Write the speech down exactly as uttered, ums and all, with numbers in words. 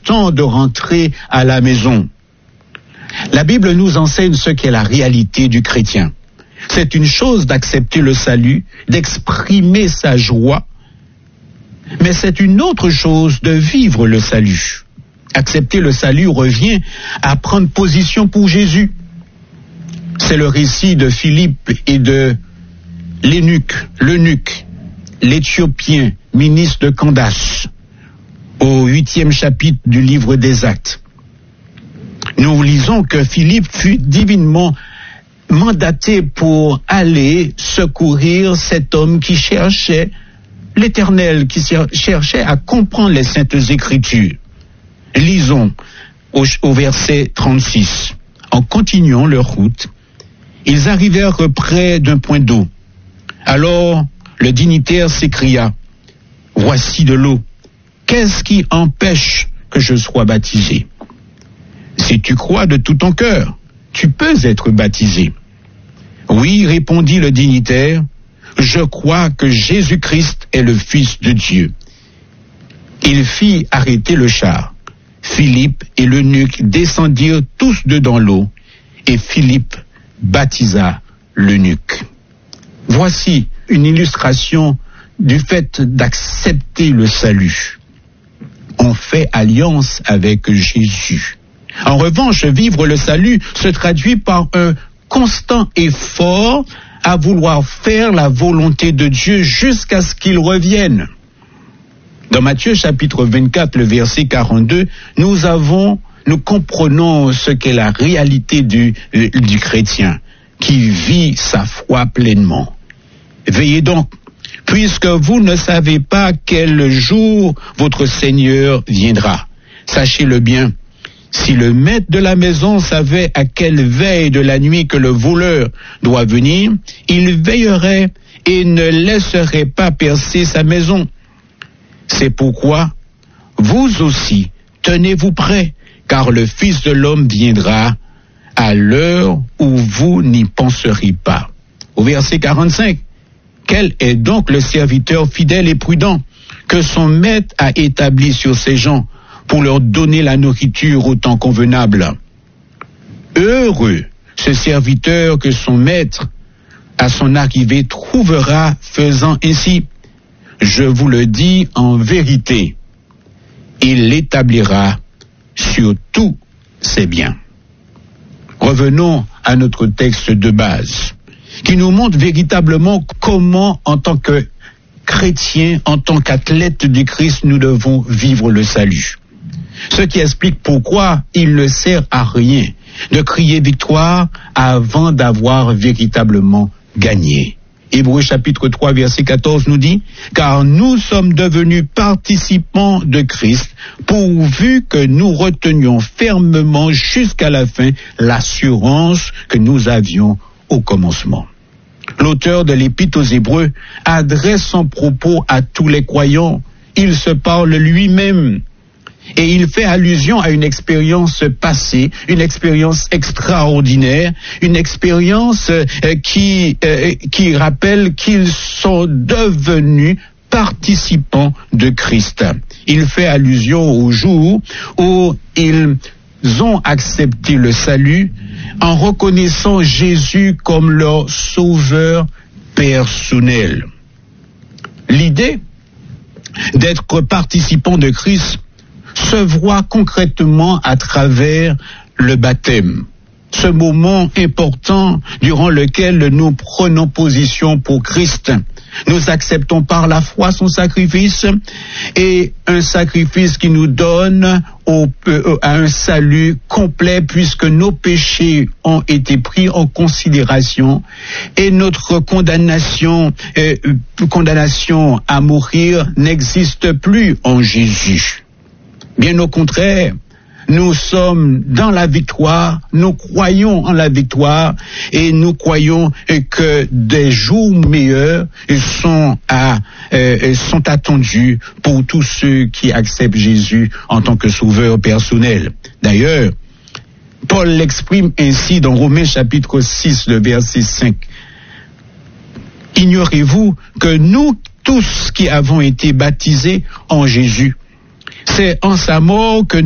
temps de rentrer à la maison. La Bible nous enseigne ce qu'est la réalité du chrétien. C'est une chose d'accepter le salut, d'exprimer sa joie, mais c'est une autre chose de vivre le salut. Accepter le salut revient à prendre position pour Jésus. C'est le récit de Philippe et de l'eunuque, l'eunuque, l'Éthiopien, ministre de Candace, au huitième chapitre du livre des Actes. Nous lisons que Philippe fut divinement mandaté pour aller secourir cet homme qui cherchait l'Éternel, qui cherchait à comprendre les Saintes Écritures. Lisons au, au verset trente-six. En continuant leur route, ils arrivèrent près d'un point d'eau. Alors le dignitaire s'écria, « Voici de l'eau. Qu'est-ce qui empêche que je sois baptisé? Si tu crois de tout ton cœur, tu peux être baptisé. » Oui, répondit le dignitaire, « Je crois que Jésus-Christ est le Fils de Dieu. » Il fit arrêter le char. Philippe et l'eunuque descendirent tous deux dans l'eau, et Philippe baptisa l'eunuque. Voici une illustration du fait d'accepter le salut. On fait alliance avec Jésus. En revanche, vivre le salut se traduit par un constant effort à vouloir faire la volonté de Dieu jusqu'à ce qu'il revienne. Dans Matthieu chapitre vingt-quatre, le verset quarante-deux, nous avons, nous comprenons ce qu'est la réalité du, du chrétien qui vit sa foi pleinement. Veillez donc, puisque vous ne savez pas quel jour votre Seigneur viendra. Sachez-le bien, si le maître de la maison savait à quelle veille de la nuit que le voleur doit venir, il veillerait et ne laisserait pas percer sa maison. C'est pourquoi, vous aussi, tenez-vous prêts, car le Fils de l'homme viendra à l'heure où vous n'y penserez pas. Au verset quarante-cinq, quel est donc le serviteur fidèle et prudent que son maître a établi sur ses gens pour leur donner la nourriture au temps convenable? Heureux ce serviteur que son maître, à son arrivée, trouvera faisant ainsi. Je vous le dis en vérité, il l'établira sur tous ses biens. Revenons à notre texte de base, qui nous montre véritablement comment, en tant que chrétiens, en tant qu'athlètes du Christ, nous devons vivre le salut. Ce qui explique pourquoi il ne sert à rien de crier victoire avant d'avoir véritablement gagné. Hébreux chapitre trois, verset quatorze nous dit, « Car nous sommes devenus participants de Christ, pourvu que nous retenions fermement jusqu'à la fin l'assurance que nous avions au commencement. » L'auteur de l'Épître aux Hébreux adresse son propos à tous les croyants. Il se parle lui-même. Et il fait allusion à une expérience passée, une expérience extraordinaire, une expérience euh, qui, euh, qui rappelle qu'ils sont devenus participants de Christ. Il fait allusion au jour où ils ont accepté le salut en reconnaissant Jésus comme leur sauveur personnel. L'idée d'être participant de Christ se voit concrètement à travers le baptême. Ce moment important durant lequel nous prenons position pour Christ. Nous acceptons par la foi son sacrifice et un sacrifice qui nous donne au, euh, à un salut complet puisque nos péchés ont été pris en considération et notre condamnation, euh, condamnation à mourir n'existe plus en Jésus. Bien au contraire, nous sommes dans la victoire, nous croyons en la victoire et nous croyons que des jours meilleurs sont, à, euh, sont attendus pour tous ceux qui acceptent Jésus en tant que sauveur personnel. D'ailleurs, Paul l'exprime ainsi dans Romains chapitre six, le verset cinq. « Ignorez-vous que nous tous qui avons été baptisés en Jésus, c'est en sa mort que